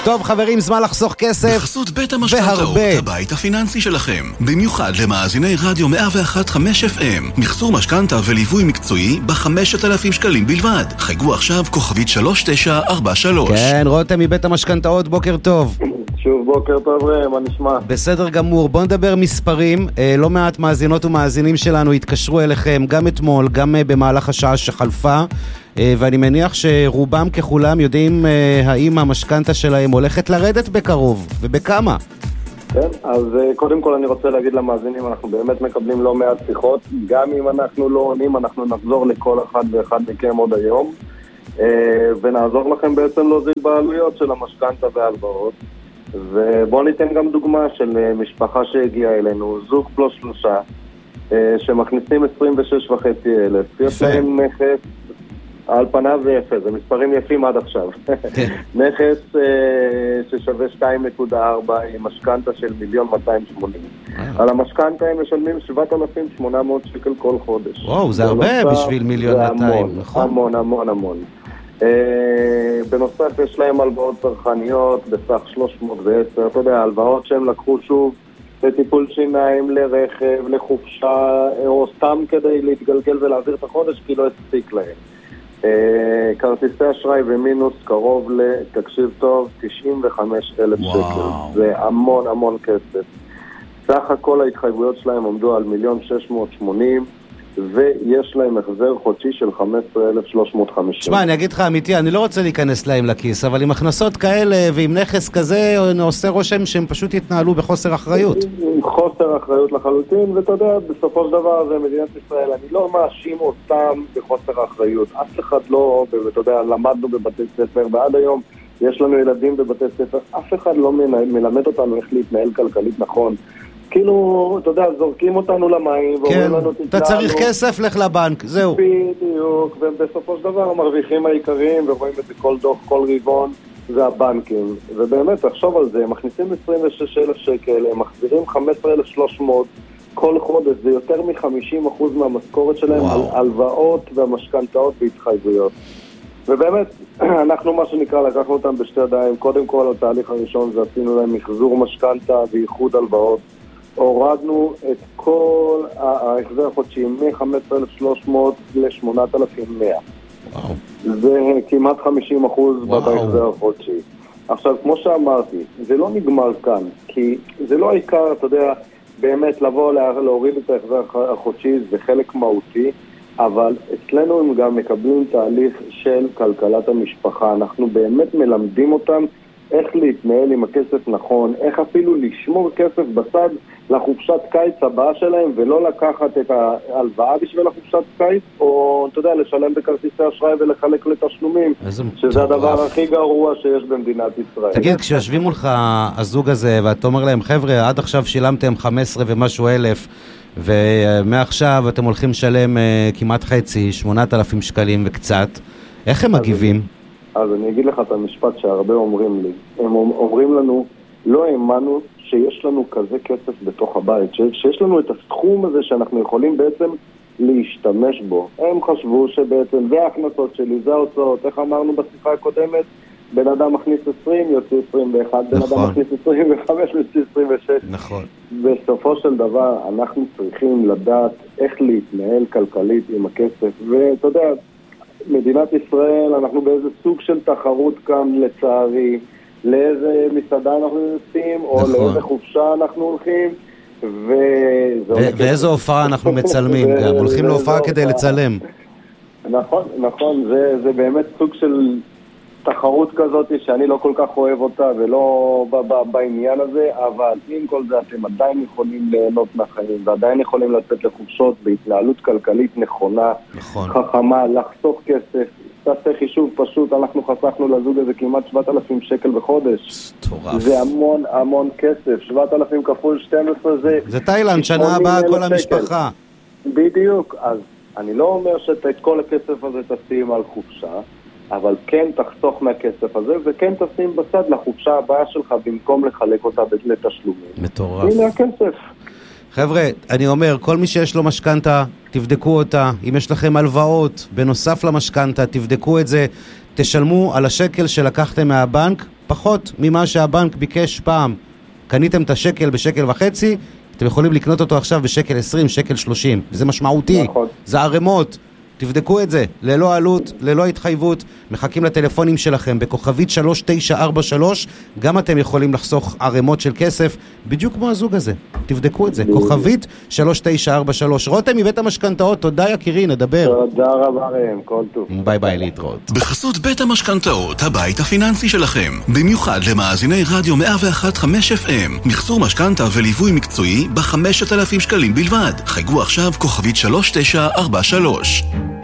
טוב חברים, זמן לחסוך כסף בחסות בית המשכנתאות, הבית הפיננסי שלכם. במיוחד למאזיני רדיו 101.5 FM. מחזור משכנתה וליווי מקצועי ב5,000 שקלים בלבד. חייגו עכשיו כוכבית 3943. כן, רותם מבית המשכנתאות, בוקר טוב. שוב בוקר טוב, מה נשמע? בסדר גמור, בוא נדבר מספרים. לא מעט מאזינות ומאזינים שלנו התקשרו אליכם גם אתמול, גם במהלך השעה שחלפה, ואני מניח שרובם ככולם יודעים האם המשכנתה שלהם הולכת לרדת בקרוב, ובכמה. כן, אז קודם כל אני רוצה להגיד למאזינים, אנחנו באמת מקבלים לא מעט שיחות, גם אם אנחנו לא עונים, אנחנו נחזור לכל אחד ואחד מכם עוד היום, ונעזור לכם בעצם להוזיל בעלויות של המשכנתה וההלוואות. ובואו ניתן גם דוגמה של משפחה שהגיעה אלינו, זוג פלוס 3, שמכניסים 26,500, יש להם נכס, על פניו זה יפה, זה מספרים יפים עד עכשיו. נכס ששווה 2.4 עם משכנתה של 1,280,000. על המשכנתה הם משלמים 7,800 שקל כל חודש. וואו, זה הרבה בשביל 1,200,000, נכון? המון, המון, המון. בנוסף יש להם הלוואות צרכניות בסך 310, אתה יודע, הלוואות שהם לקחו שוב לטיפול שיניים, לרכב, לחופשה, או סתם כדי להתגלגל ולהעביר את החודש כי לא הספיק להם. כרטיסי אשראי ומינוס קרוב תקשיב טוב, 95,000 שקל. זה המון המון כסף. סך הכל ההתחייבויות שלהם עומדו על 1,680,000, ויש להם החזר חודשי של 15,350. תשמע, אני אגיד לך אמיתי, אני לא רוצה להיכנס להם לכיס, אבל עם הכנסות כאלה ועם נכס כזה, עושה רושם שהם פשוט יתנהלו בחוסר אחריות. עם חוסר אחריות לחלוטין, ואתה יודע, בסופו של דבר זה מדינת ישראל, אני לא מאשים אותם בחוסר אחריות. אף אחד לא, ואתה יודע, למדנו בבתי ספר, ועד היום יש לנו ילדים בבתי ספר, אף אחד לא מלמד אותנו איך להתנהל כלכלית נכון. כאילו, אתה יודע, זורקים אותנו למים, כן, אתה צריך כסף, לך לבנק, זהו. בדיוק, ובסופו של דבר המרוויחים העיקריים, ורואים את זה כל דוח, כל רבעון, זה הבנקים. ובאמת, תחשוב על זה, הם מכניסים 26,000 שקל, הם מחזירים 15,300 כל חודש, זה יותר מ-50% מהמשכורת שלהם על הלוואות והמשכנתאות והתחייבויות. ובאמת, אנחנו מה שנקרא, לקחנו אותם בשתי ידיים. קודם כל, התהליך הראשון זה עשינו להם מחזור משכנתה ואיחוד הלוואות. הורדנו את כל ההחזר החודשי מ-15,300 ל-8,100. זה כמעט 50% בהחזר החודשי. עכשיו, כמו שאמרתי, זה לא נגמר כאן, כי זה לא העיקר, אתה יודע, באמת לבוא להוריד את ההחזר החודשי, זה חלק מהותי, אבל אצלנו הם גם מקבלים תהליך של כלכלת המשפחה. אנחנו באמת מלמדים אותם איך להתנהל עם הכסף נכון, איך אפילו לשמור כסף בצד לחופשת קיץ הבאה שלהם, ולא לקחת את ההלוואה בשביל החופשת קיץ, או אתה יודע, לשלם בכרטיסי אשראי ולחלק לתשלומים, שזה הדבר הכי גרוע שיש במדינת ישראל. תגיד, כשיושבים מולך הזוג הזה, ואתה אומר להם, חבר'ה, עד עכשיו שילמתם 15 ומשהו אלף, ומעכשיו אתם הולכים לשלם כמעט חצי, 8,000 שקלים וקצת, איך הם מגיבים? אז אני אגיד לך את המשפט שהרבה אומרים לי. הם אומרים לנו, לא האמנו שיש לנו כזה כסף בתוך הבית, שיש לנו את הסכום הזה שאנחנו יכולים בעצם להשתמש בו. הם חשבו שבעצם זה ההכנסות שלי, זה ההוצאות. איך אמרנו בשיחה הקודמת? בן אדם מכניס 20, יוצא 21, בן אדם מכניס 25, יוצא 26. נכון. בסופו של דבר אנחנו צריכים לדעת איך להתנהל כלכלית עם הכסף, ואתה יודע, מדינת ישראל, אנחנו באיזה סוג של תחרות כאן לצערי, לאיזה מסעדה אנחנו נוסעים, או לאיזה חופשה אנחנו הולכים, ואיזו הופעה אנחנו מצלמים גם, הולכים להופעה כדי לצלם. נכון, נכון, זה באמת סוג של תחרות כזאת שאני לא כל כך אוהב אותה ולא בעניין הזה, אבל עם כל זה אתם עדיין יכולים ליהנות מהחיים ועדיין יכולים לצאת לחופשות בהתנהלות כלכלית נכונה, חכמה, לחסוך כסף. תעשה חישוב פשוט, אנחנו חסכנו לזוג הזה כמעט 7,000 שקל בחודש. זה המון המון כסף, 7,000 כפול 12 זה תאילנד, שנה הבאה כל המשפחה. בדיוק, אז אני לא אומר שאת כל הכסף הזה תשים על חופשה, אבל כן תחסוך מהכסף הזה, וכן תשים בצד לחופשה הבאה שלך, במקום לחלק אותה לתשלומים. מטורף. הנה הכסף. חבר'ה, אני אומר, כל מי שיש לו משכנתה, תבדקו אותה. אם יש לכם הלוואות, בנוסף למשכנתה, תבדקו את זה. תשלמו על השקל שלקחתם מהבנק, פחות ממה שהבנק ביקש פעם. קניתם את השקל בשקל וחצי, אתם יכולים לקנות אותו עכשיו בשקל 20, שקל 30. וזה משמעותי. נכון. זה ערמות. תבדקו את זה, ללא עלות, ללא התחייבות, מחכים לטלפונים שלכם בכוכבית 3943, גם אתם יכולים לחסוך ערמות של כסף, בדיוק כמו הזוג הזה, תבדקו את זה, כוכבית 3943. רותם מבית המשכנתאות, תודה יקירי, נדבר. תודה רבה להם, כל טוב. ביי ביי, להתראות. בחסות בית המשכנתאות, הבית הפיננסי שלכם, במיוחד למאזיני רדיו 101.5 FM, מחסור משכנתה וליווי מקצועי ב5,000 שקלים בלבד. חייגו עכשיו כוכבית 3943.